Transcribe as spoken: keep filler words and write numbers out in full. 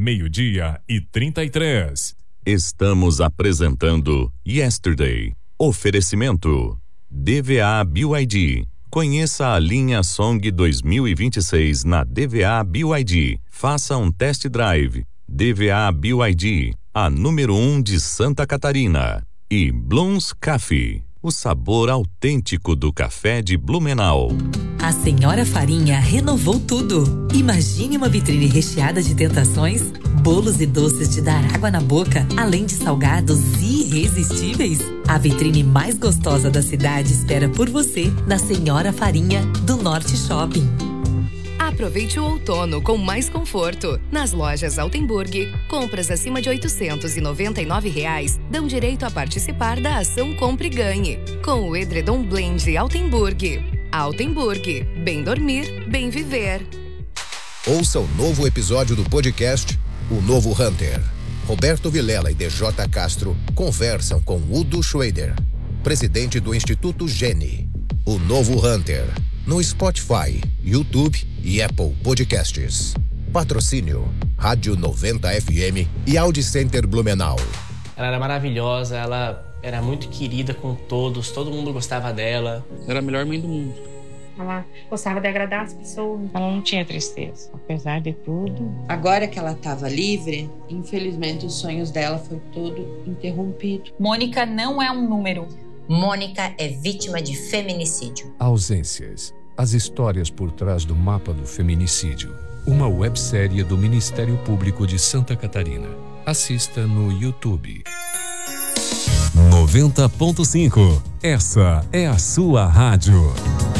meio-dia e trinta e três. Estamos apresentando Yesterday. Oferecimento D V A B Y D. Conheça a linha Song dois mil e vinte e seis na D V A B Y D. Faça um test drive. D V A B Y D, a número um de Santa Catarina. E Blooms Coffee, o sabor autêntico do café de Blumenau. A Senhora Farinha renovou tudo. Imagine uma vitrine recheada de tentações, bolos e doces de dar água na boca, além de salgados irresistíveis. A vitrine mais gostosa da cidade espera por você na Senhora Farinha do Norte Shopping. Aproveite o outono com mais conforto. Nas lojas Altenburg, compras acima de oitocentos e noventa e nove reais dão direito a participar da ação Compre e Ganhe, com o edredom Blend Altenburg. Altenburg, bem dormir, bem viver. Ouça o novo episódio do podcast O Novo Hunter. Roberto Vilela e D J Castro conversam com Udo Schroeder, presidente do Instituto Gene. O Novo Hunter, no Spotify, YouTube e Apple Podcasts. Patrocínio Rádio noventa F M e Audi Center Blumenau. Ela era maravilhosa, ela era muito querida com todos, todo mundo gostava dela. Era a melhor mãe do mundo. Ela gostava de agradar as pessoas. Ela não tinha tristeza, apesar de tudo. Agora que ela estava livre, infelizmente os sonhos dela foi todo interrompido. Mônica não é um número. Mônica é vítima de feminicídio. Ausências. As histórias por trás do mapa do feminicídio. Uma websérie do Ministério Público de Santa Catarina. Assista no YouTube. noventa ponto cinco. Essa é a sua rádio.